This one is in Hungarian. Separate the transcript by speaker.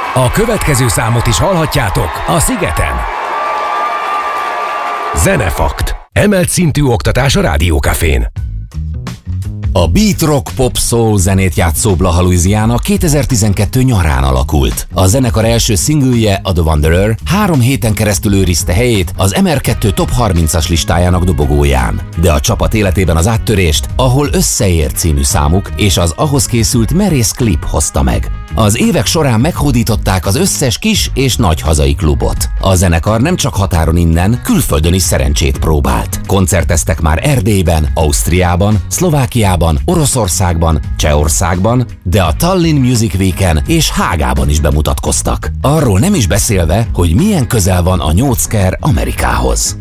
Speaker 1: A következő számot is hallhatjátok a Szigeten. Zenefakt. Emelt szintű oktatás a Rádiókafén.
Speaker 2: A beat rock pop soul zenét játszó Blaha Louisiana 2012 nyarán alakult. A zenekar első szingülje, a The Wanderer 3 héten keresztül őrizte helyét az MR2 Top 30-as listájának dobogóján. De a csapat életében az áttörést, Ahol összeér című számuk és az ahhoz készült merész klip hozta meg. Az évek során meghódították az összes kis és nagy hazai klubot. A zenekar nem csak határon innen, külföldön is szerencsét próbált. Koncerteztek már Erdélyben, Ausztriában, Szlovákiában, Oroszországban, Csehországban, de a Tallinn Music Weeken és Hágában is bemutatkoztak. Arról nem is beszélve, hogy milyen közel van a nyócker Amerikához.